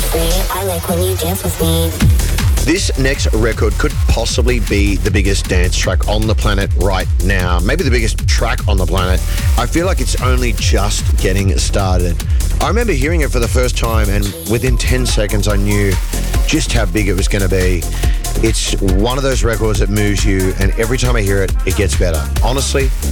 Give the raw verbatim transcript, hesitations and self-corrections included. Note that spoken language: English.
free. I like when you dance with me. This next record could possibly be the biggest dance track on the planet right now. Maybe the biggest track on the planet. I feel like it's only just getting started. I remember hearing it for the first time, and within ten seconds I knew just how big it was going to be. It's one of those records that moves you, and every time I hear it, it gets better. Honestly,